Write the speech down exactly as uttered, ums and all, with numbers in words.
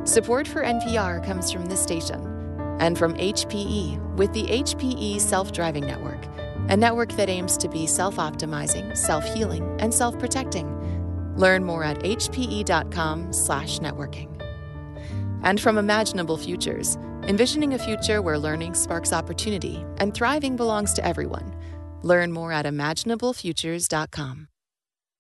Support for N P R comes from this station and from H P E with the H P E Self-Driving Network, a network that aims to be self-optimizing, self-healing, and self-protecting. Learn more at hpe.com slash networking. And from Imaginable Futures, envisioning a future where learning sparks opportunity and thriving belongs to everyone. Learn more at imaginable futures dot com.